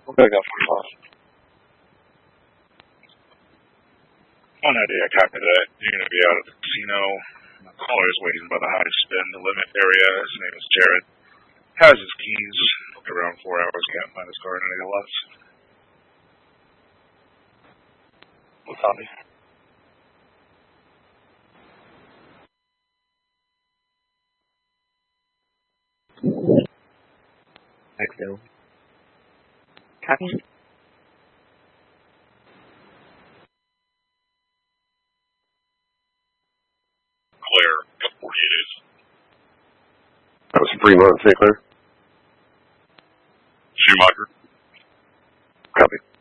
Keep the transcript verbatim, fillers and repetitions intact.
What I got forty-five? One idea, copy that. You're going to be out at the casino. The caller is waiting by the high spin limit area. His name is Jared. Has his keys. Around four hours. Can't find his car in any lots. What copy? Back down. Copy. Claire, got forty-eight days. That was three months, eh, Claire? Schumacher. Copy.